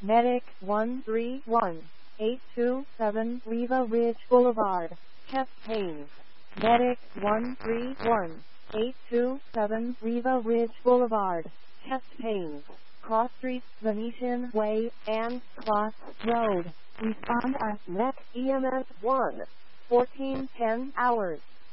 Medic 131827 Riva Ridge Boulevard, chest pains. Medic 131827 Riva Ridge Boulevard, chest pains. Cross Street, Venetian Way, and Cross Road. Respond at MEC EMS 1. 1410 hours.